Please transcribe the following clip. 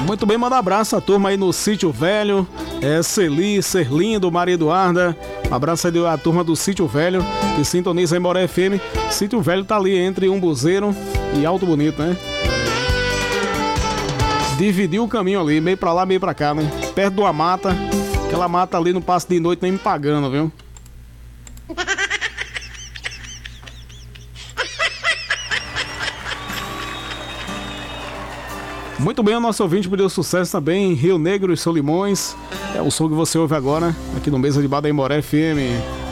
Muito bem, manda abraço a turma aí no Sítio Velho, Celi, Serlindo, Maria Eduarda. Abraço aí a turma do Sítio Velho, que sintoniza em Moré FM. Sítio Velho tá ali entre Umbuzeiro e Alto Bonito, né? Dividiu o caminho ali, meio pra lá, meio pra cá, né? Perto de uma mata. Aquela mata ali não passa de noite nem me pagando, viu? Muito bem, o nosso ouvinte pediu sucesso também, Rio Negro e Solimões. É o som que você ouve agora, aqui no Mesa de Bar da Moré FM.